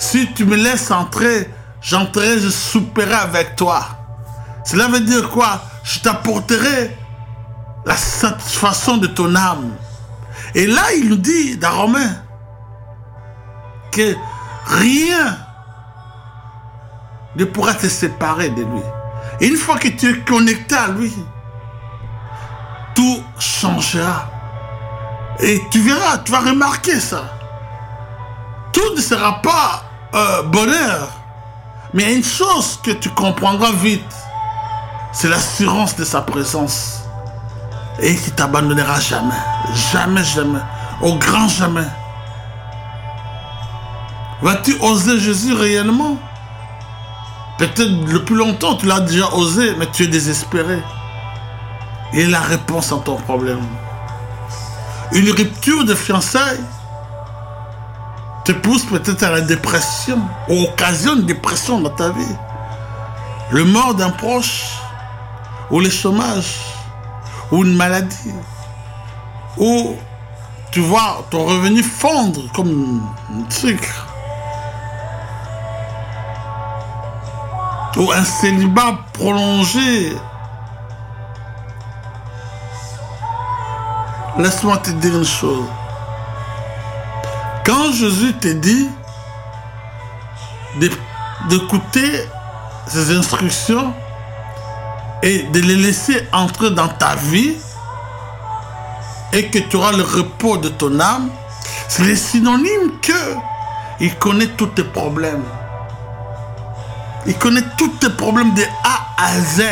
Si tu me laisses entrer, j'entrerai, je souperai avec toi. Cela veut dire quoi? Je t'apporterai la satisfaction de ton âme. Et là, il nous dit dans Romains que rien ne pourra te séparer de lui. Et une fois que tu es connecté à lui, tout changera. Et tu verras, tu vas remarquer ça. Tout ne sera pas bonheur. Mais il y a une chose que tu comprendras vite. C'est l'assurance de sa présence. Et qui t'abandonnera jamais. Jamais, jamais. Au grand jamais. Vas-tu oser Jésus réellement? Peut-être le plus longtemps, tu l'as déjà osé, mais tu es désespéré. Et la réponse à ton problème. Une rupture de fiançailles te pousse peut-être à la dépression, ou occasionne une dépression dans ta vie. Le mort d'un proche, ou le chômage, ou une maladie, ou tu vois ton revenu fondre comme un sucre, ou un célibat prolongé. Laisse-moi te dire une chose. Quand Jésus te dit d'écouter ses instructions et de les laisser entrer dans ta vie et que tu auras le repos de ton âme, c'est le synonyme qu'il connaît tous tes problèmes. Il connaît tous tes problèmes de A à Z.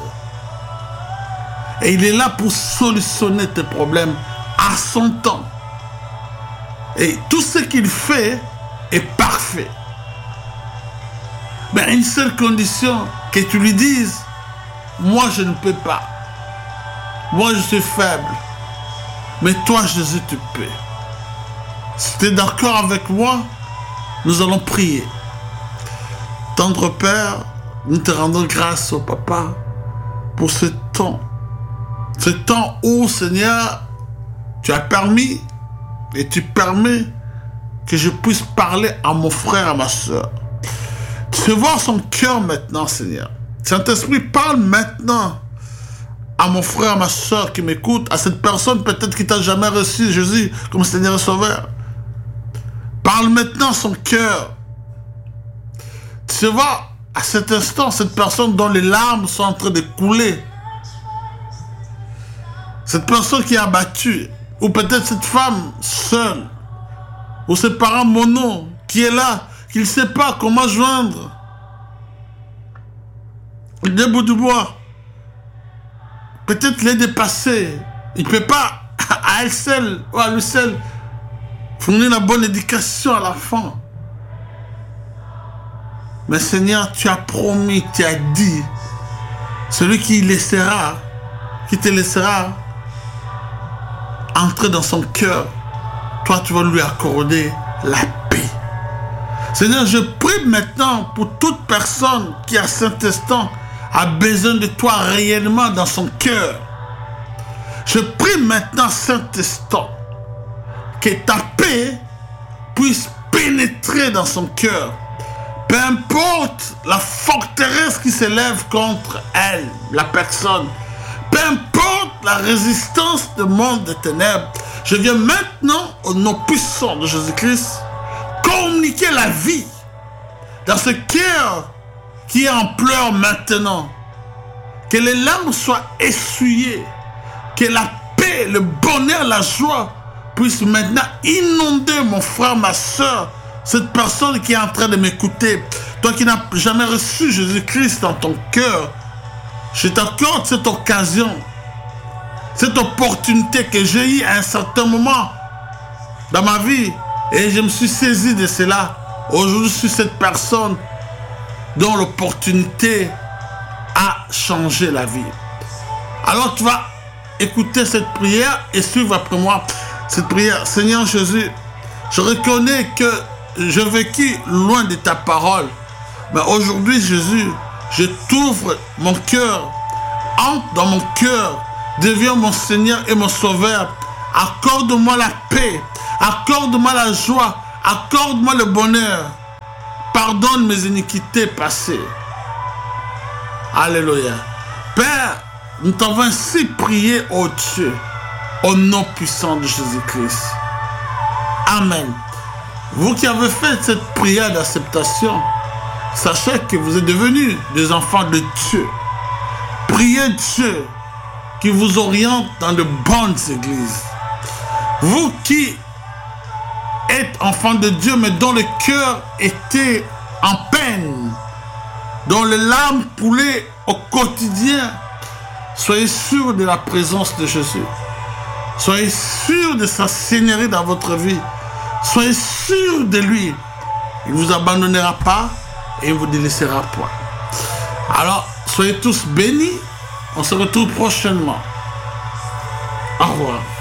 Et il est là pour solutionner tes problèmes à son temps. Et tout ce qu'il fait est parfait. Mais à une seule condition, que tu lui dises, moi je ne peux pas. Moi je suis faible. Mais toi Jésus tu peux. Si tu es d'accord avec moi, nous allons prier. Tendre Père, nous te rendons grâce au Papa pour ce temps. Ce temps où, Seigneur, tu as permis et tu permets que je puisse parler à mon frère, à ma soeur. Tu sais voir son cœur maintenant, Seigneur. Saint-Esprit, parle maintenant à mon frère, à ma soeur qui m'écoute, à cette personne peut-être qui t'a jamais reçu Jésus comme Seigneur et Sauveur. Parle maintenant à son cœur. Tu sais voir à cet instant, cette personne dont les larmes sont en train de couler. Cette personne qui est abattue, ou peut-être cette femme seule, ou ses parents mono, qui est là, qui ne sait pas comment joindre des bouts du bois. Peut-être l'est dépassé. Il ne peut pas, à elle seule, ou à lui seul, fournir la bonne éducation à l'enfant. Mais Seigneur, tu as promis, tu as dit, celui qui laissera, qui te laissera entrer dans son cœur, toi tu vas lui accorder la paix. Seigneur, je prie maintenant pour toute personne qui à cet instant a besoin de toi réellement dans son cœur. Je prie maintenant cet instant que ta paix puisse pénétrer dans son cœur. Peu importe la forteresse qui s'élève contre elle, la personne. Peu importe la résistance du monde des ténèbres, je viens maintenant, au nom puissant de Jésus-Christ, communiquer la vie dans ce cœur qui est en pleurs maintenant. Que les larmes soient essuyées, que la paix, le bonheur, la joie puissent maintenant inonder mon frère, ma soeur, cette personne qui est en train de m'écouter. Toi qui n'as jamais reçu Jésus-Christ dans ton cœur, je t'accorde cette occasion, cette opportunité que j'ai eue à un certain moment dans ma vie et je me suis saisi de cela. Aujourd'hui, je suis cette personne dont l'opportunité a changé la vie. Alors tu vas écouter cette prière et suivre après moi cette prière. Seigneur Jésus, je reconnais que j'ai vécu loin de ta parole. Mais aujourd'hui, Jésus, je t'ouvre mon cœur, entre dans mon cœur, deviens mon Seigneur et mon Sauveur. Accorde-moi la paix, accorde-moi la joie, accorde-moi le bonheur. pardonne mes iniquités passées. Alléluia. Père, nous t'avons ainsi prié, ô Dieu, au nom puissant de Jésus-Christ. Amen. Vous qui avez fait cette prière d'acceptation, sachez que vous êtes devenus des enfants de Dieu. Priez Dieu qui vous oriente dans de bonnes églises. Vous qui êtes enfants de Dieu, mais dont le cœur était en peine, dont les larmes coulaient au quotidien, soyez sûrs de la présence de Jésus. Soyez sûrs de sa seigneurie dans votre vie. Soyez sûrs de lui. Il ne vous abandonnera pas et il ne vous délaissera point. Alors, soyez tous bénis. On se retrouve prochainement. Au revoir.